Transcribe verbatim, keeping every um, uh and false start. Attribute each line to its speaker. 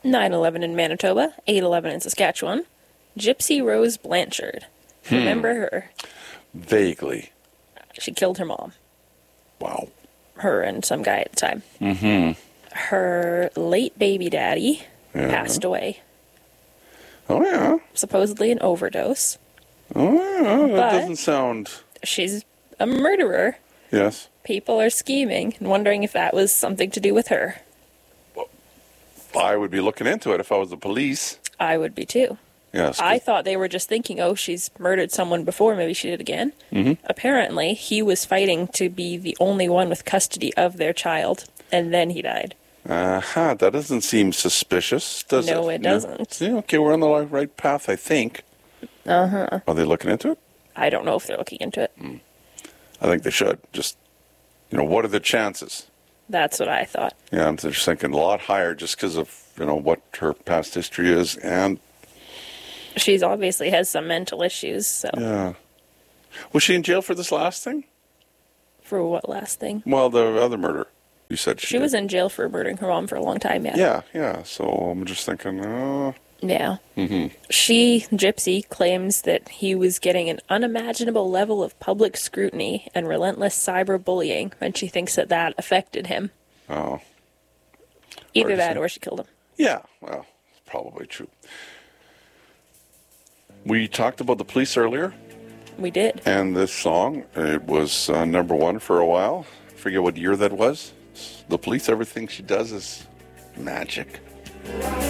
Speaker 1: nine eleven in Manitoba, eight eleven in Saskatchewan. Gypsy Rose Blanchard.
Speaker 2: Hmm.
Speaker 1: Remember her?
Speaker 2: Vaguely.
Speaker 1: She killed her mom.
Speaker 2: Wow.
Speaker 1: Her and some guy at the time.
Speaker 2: Mm-hmm.
Speaker 1: Her late baby daddy
Speaker 2: Yeah.
Speaker 1: passed away.
Speaker 2: Oh, yeah.
Speaker 1: Supposedly an overdose.
Speaker 2: Oh, yeah. That
Speaker 1: But-
Speaker 2: doesn't sound...
Speaker 1: She's a murderer.
Speaker 2: Yes.
Speaker 1: People are scheming and wondering if that was something to do with her.
Speaker 2: I would be looking into it if I was the police.
Speaker 1: I would be too.
Speaker 2: Yes.
Speaker 1: I thought they were just thinking, oh, she's murdered someone before, maybe she did again.
Speaker 2: Mm-hmm.
Speaker 1: Apparently, he was fighting to be the only one with custody of their child, and then he died.
Speaker 2: Uh-huh. That doesn't seem suspicious, does it?
Speaker 1: No, it doesn't.
Speaker 2: Yeah, okay, we're on the li- right path, I think.
Speaker 1: Uh-huh.
Speaker 2: Are they looking into it?
Speaker 1: I don't know if they're looking into it.
Speaker 2: Mm. I think they should. Just, you know, what are the chances?
Speaker 1: That's what I thought.
Speaker 2: Yeah, I'm just thinking a lot higher just because of, you know, what her past history is. And,
Speaker 1: She's obviously has some mental issues, so.
Speaker 2: yeah. Was she in jail for this last thing?
Speaker 1: For what last thing?
Speaker 2: Well, the other murder. You said she
Speaker 1: She
Speaker 2: did.
Speaker 1: was in jail for murdering her mom for a long time, yeah.
Speaker 2: Yeah, yeah. So I'm just thinking, uh...
Speaker 1: Yeah.
Speaker 2: Mm-hmm.
Speaker 1: She, Gypsy, claims that he was getting an unimaginable level of public scrutiny and relentless cyberbullying, and she thinks that that affected him.
Speaker 2: Oh.
Speaker 1: Either
Speaker 2: Hard to
Speaker 1: that
Speaker 2: say.
Speaker 1: or she killed him.
Speaker 2: Yeah, well, probably true. We talked about the police earlier,
Speaker 1: We did.
Speaker 2: and this song, it was uh, number one for a while. Forget what year that was. The police, everything she does is magic.